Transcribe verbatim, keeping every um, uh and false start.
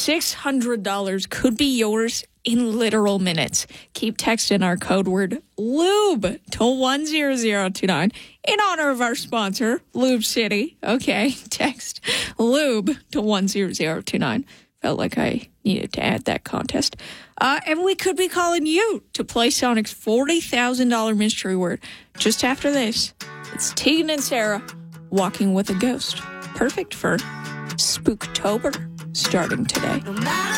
six hundred dollars could be yours in literal minutes. Keep texting our code word LUBE to one zero zero two nine in honor of our sponsor, Lube City. Okay, text LUBE to one zero zero two nine. Felt like I needed to add that contest. Uh, and we could be calling you to play Sonic's forty thousand dollars mystery word. Just after this, it's Tegan and Sarah, Walking with a Ghost. Perfect for Spooktober, starting today.